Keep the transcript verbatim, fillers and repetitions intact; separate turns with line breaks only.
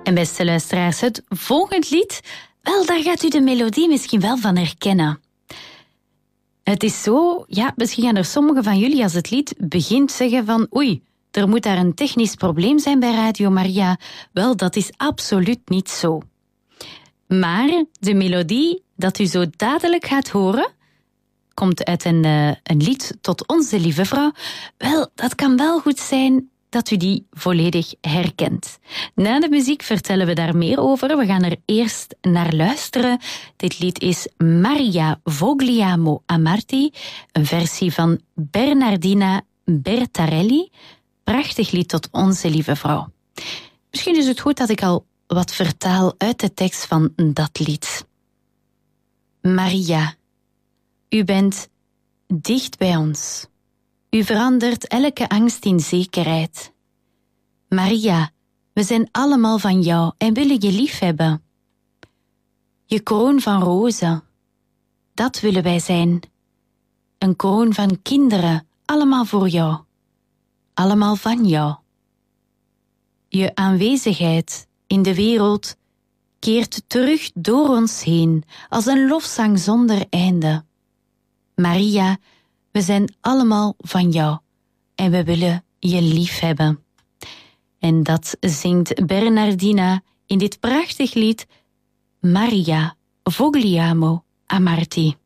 En beste luisteraars, het volgend lied, wel, daar gaat u de melodie misschien wel van herkennen. Het is zo, ja, misschien gaan er sommigen van jullie als het lied begint zeggen van oei, er moet daar een technisch probleem zijn bij Radio Maria. Wel, dat is absoluut niet zo. Maar de melodie dat u zo dadelijk gaat horen, komt uit een, uh, een lied tot onze lieve vrouw. Wel, dat kan wel goed zijn dat u die volledig herkent. Na de muziek vertellen we daar meer over. We gaan er eerst naar luisteren. Dit lied is Maria Vogliamo Amarti, een versie van Bernardina Bertarelli. Prachtig lied tot onze lieve vrouw. Misschien is het goed dat ik al wat vertaal uit de tekst van dat lied. Maria, u bent dicht bij ons. U verandert elke angst in zekerheid. Maria, we zijn allemaal van jou en willen je liefhebben. Je kroon van rozen, dat willen wij zijn. Een kroon van kinderen, allemaal voor jou. Allemaal van jou. Je aanwezigheid in de wereld keert terug door ons heen als een lofzang zonder einde. Maria, we zijn allemaal van jou en we willen je lief hebben. En dat zingt Bernardina in dit prachtig lied Maria Vogliamo Amarti.